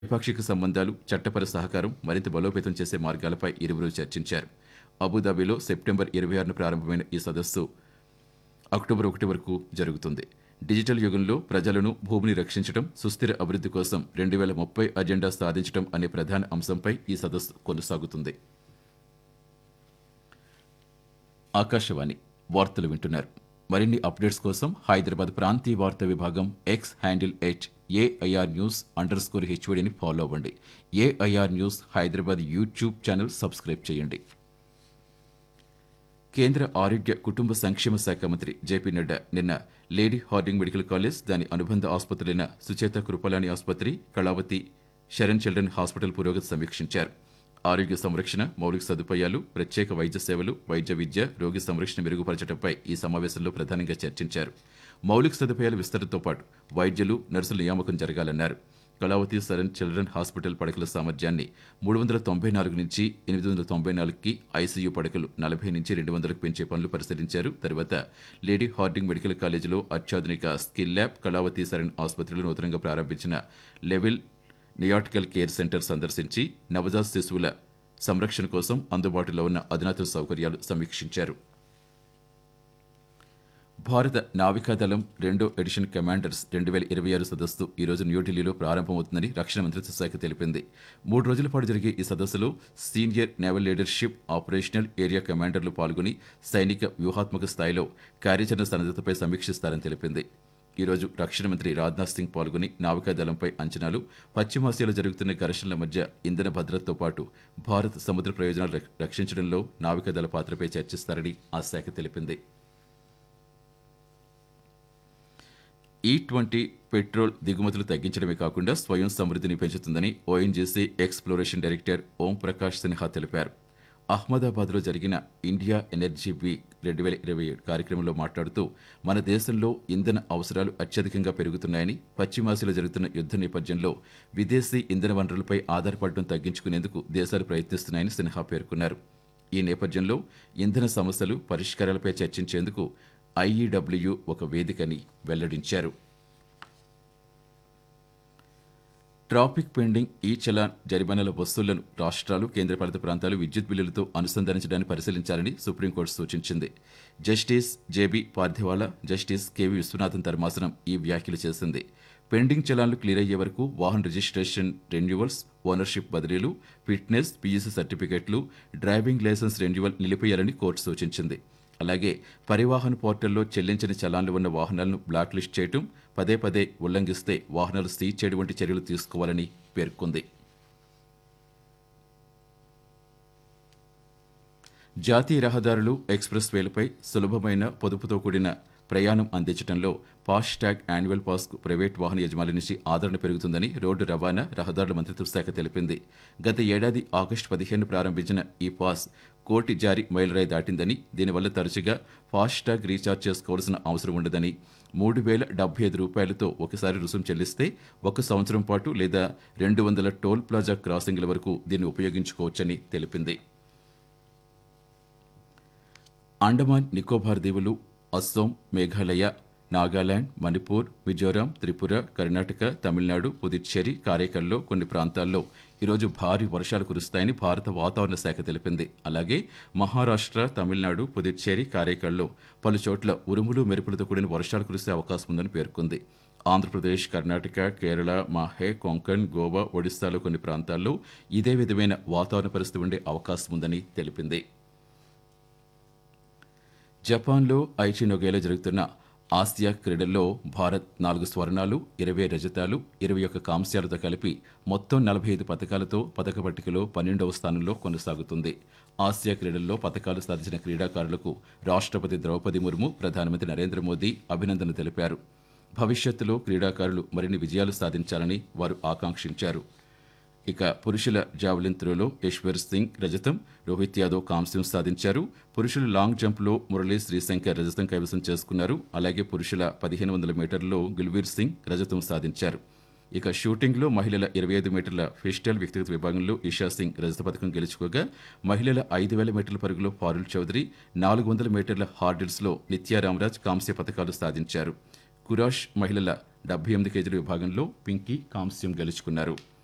ద్వైపాక్షిక సంబంధాలు, చట్టపర సహకారం మరింత బలోపేతం చేసే మార్గాలపై ఇరువురు చర్చించారు. అబుదాబిలో సెప్టెంబర్ 26న ప్రారంభమైన ఈ సదస్సు అక్టోబర్ 1 వరకు జరుగుతుంది. డిజిటల్ యుగంలో ప్రజలను, భూమిని రక్షించడం, సుస్థిర అభివృద్ధి కోసం 2030 అజెండా సాధించడం అనే ప్రధాన అంశంపై ఈ సదస్సు కొనసాగుతుంది. ఆకాశవాణి వార్తలు వింటున్నారు. మరిన్ని అప్డేట్స్ కోసం హైదరాబాద్ ప్రాంతీయ వార్తా విభాగం ఎక్స్ హ్యాండిల్ @AIR_News_HODని ఫాలో అవ్వండి. AIR news Hyderabad YouTube channel subscribe చేయండి. కేంద్ర ఆరోగ్య కుటుంబ సంక్షేమ శాఖ మంత్రి జేపీ నడ్డా నిన్న లేడీ హార్డింగ్ మెడికల్ కాలేజ్, దాని అనుబంధ ఆసుపత్రులైన సుచేత కృపలాని ఆసుపత్రి, కళావతి శరణ్ చిల్డ్రన్ హాస్పిటల్ పురోగతి సమీక్షించారు. ఆరోగ్య సంరక్షణ, మౌలిక సదుపాయాలు, ప్రత్యేక వైద్య సేవలు, వైద్య విద్య, రోగి సంరక్షణ మెరుగుపరచడంపై ఈ సమావేశంలో ప్రధానంగా చర్చించారు. మౌలిక సదుపాయాల విస్తరణతో పాటు వైద్యులు, నర్సుల నియామకం జరగాలన్నారు. కళావతి శరణ్ చిల్డ్రన్ హాస్పిటల్ పడకల సామర్థ్యాన్ని 394 నుంచి 894కి, ఐసీయూ పడకలు 40 నుంచి 200కు పెంచే పనులు పరిశీలించారు. తర్వాత లేడీ హార్డింగ్ మెడికల్ కాలేజీలో అత్యాధునిక స్కిల్ ల్యాబ్, కళావతి శరణ్ ఆసుపత్రిలో నూతనంగా ప్రారంభించిన లెవెల్ నియాటికల్ కేర్ సెంటర్ సందర్శించి నవజాత శిశువుల సంరక్షణ కోసం అందుబాటులో ఉన్న అధునాతన సౌకర్యాలు సమీక్షించారు. భారత నావికాదళం 2వ ఎడిషన్ కమాండర్స్ 2026 సదస్సు ఈ రోజు న్యూఢిల్లీలో ప్రారంభమవుతుందని రక్షణ మంత్రిత్వ శాఖ తెలిపింది. 3 రోజుల పాటు జరిగే ఈ సదస్సులో senior naval leadership, operational area కమాండర్లు పాల్గొని సైనిక వ్యూహాత్మక స్థాయిలో కార్యాచరణ సన్నద్ధతపై సమీక్షిస్తారని తెలిపింది. ఈ రోజు రక్షణ మంత్రి రాజ్నాథ్ సింగ్ పాల్గొని నావికాదళంపై అంచనాలు, పశ్చిమాసియాలో జరుగుతున్న ఘర్షణల మధ్య ఇంధన భద్రతతో పాటు భారత్ సముద్ర ప్రయోజనాలు రక్షించడంలో నావికాదళ పాత్రపై చర్చిస్తారని ఆ శాఖ తెలిపింది. E20 పెట్రోల్ దిగుమతులు తగ్గించడమే కాకుండా స్వయం సమృద్ధిని పెంచుతుందని ONGC exploration director Om Prakash Sinha తెలిపారు. అహ్మదాబాద్లో జరిగిన ఇండియా ఎనర్జీ వీక్ 2027 కార్యక్రమంలో మాట్లాడుతూ, మన దేశంలో ఇంధన అవసరాలు అత్యధికంగా పెరుగుతున్నాయని, పశ్చిమాసియాలో జరుగుతున్న యుద్ధ నేపథ్యంలో విదేశీ ఇంధన వనరులపై ఆధారపడడం తగ్గించుకునేందుకు దేశాలు ప్రయత్నిస్తున్నాయని సిన్హా పేర్కొన్నారు. ఈ నేపథ్యంలో ఇంధన సమస్యలు, పరిష్కారాలపై చర్చించేందుకు ఐఈడబ్ల్యూ ఒక వేదికని వెల్లడించారు. ట్రాఫిక్ పెండింగ్, ఈ చలాన్, జరిమానాల వసూళ్లను రాష్ట్రాలు, కేంద్రపాలిత ప్రాంతాలు విద్యుత్ బిల్లులతో అనుసంధానించడాన్ని పరిశీలించాలని సుప్రీంకోర్టు సూచించింది. Justice JB Pardiwala, justice KV Viswanathan ధర్మాసనం ఈ వ్యాఖ్యలు చేసింది. పెండింగ్ చలాన్లు క్లియర్ అయ్యే వరకు వాహన రిజిస్ట్రేషన్ రెన్యువల్స్, ఓనర్షిప్ బదిలీలు, ఫిట్నెస్, పీయూసీ సర్టిఫికెట్లు, డ్రైవింగ్ లైసెన్స్ రెన్యువల్ నిలిపేయాలని కోర్టు సూచించింది. అలాగే పరివాహన్ పోర్టల్లో చెల్లించని చలాన్లు ఉన్న వాహనాలను బ్లాక్ లిస్ట్ చేయడం, పదే ఉల్లంఘిస్తే వాహనాలు సీజ్ చేయడం వంటి చర్యలు తీసుకోవాలని పేర్కొంది. జాతీయ రహదారులు, ఎక్స్ప్రెస్ వేలపై సులభమైన, పొదుపుతో కూడిన ప్రయాణం అందించడంలో ఫాస్టాగ్ యాన్యువల్ పాస్కు ప్రైవేట్ వాహన యజమానుల నుంచి ఆదరణ పెరుగుతుందని రోడ్డు రవాణా, రహదారుల మంత్రిత్వ శాఖ తెలిపింది. గత ఏడాది ఆగస్టు 15 ప్రారంభించిన ఈ పాస్ 1 కోటి జారీ మైలురాయి దాటిందని, దీనివల్ల తరచుగా ఫాస్టాగ్ రీఛార్జ్ చేసుకోవాల్సిన అవసరం ఉండదని, ₹3,075తో ఒకసారి రుసుము చెల్లిస్తే 1 సంవత్సరం పాటు లేదా 200 టోల్ ప్లాజా క్రాసింగ్ల వరకు దీన్ని ఉపయోగించుకోవచ్చని తెలిపింది. అండమాన్ నికోబార్ దీవులు, అస్సోం, మేఘాలయ, నాగాలాండ్, మణిపూర్, మిజోరాం, త్రిపుర, కర్ణాటక, తమిళనాడు, పుదుచ్చేరి, కారైకల్లో కొన్ని ప్రాంతాల్లో ఈరోజు భారీ వర్షాలు కురుస్తాయని భారత వాతావరణ శాఖ తెలిపింది. అలాగే మహారాష్ట్ర, తమిళనాడు, పుదుచ్చేరి, కారైకల్లో పలుచోట్ల ఉరుములు, మెరుపులతో కూడిన వర్షాలు కురిసే అవకాశం ఉందని పేర్కొంది. ఆంధ్రప్రదేశ్, కర్ణాటక, కేరళ, మాహే, కొంకణ్, గోవా, ఒడిశాలో కొన్ని ప్రాంతాల్లో ఇదే విధమైన వాతావరణ పరిస్థితి ఉండే అవకాశం ఉందని తెలిపింది. జపాన్లో ఐచి నొగేలో జరుగుతున్న ఆసియా క్రీడల్లో భారత్ 4 స్వర్ణాలు, 20 రజతాలు, 21 కాంస్యాలతో కలిపి మొత్తం 45 పతకాలతో పతక పట్టికలో 12వ స్థానంలో కొనసాగుతుంది. ఆసియా క్రీడల్లో పతకాలు సాధించిన క్రీడాకారులకు రాష్ట్రపతి ద్రౌపది ముర్ము, ప్రధానమంత్రి నరేంద్ర మోదీ అభినందనలు తెలిపారు. భవిష్యత్తులో క్రీడాకారులు మరిన్ని విజయాలు సాధించాలని వారు ఆకాంక్షించారు. ఇక పురుషుల జావెలిన్ త్రోలో యశ్వర్ సింగ్ రజతం, రోహిత్ యాదవ్ కాంస్యం సాధించారు. పురుషుల లాంగ్ జంప్లో మురళీ శ్రీశంకర్ రజతం కైవసం చేసుకున్నారు. అలాగే పురుషుల 1500 మీటర్లలో గుల్వీర్ సింగ్ రజతం సాధించారు. ఇక షూటింగ్లో మహిళల 25 మీటర్ల పిస్టల్ వ్యక్తిగత విభాగంలో ఇషా సింగ్ రజత పథకం గెలుచుకోగా, మహిళల 5000 మీటర్ల పరుగులో పారుల్ చౌదరి, 400 మీటర్ల హార్డిల్స్లో నిత్యా రామరాజ్ కాంస్య పథకాలు సాధించారు. కురాష్ మహిళల 78 కేజీల విభాగంలో పింకీ కాంస్యం గెలుచుకున్నారు.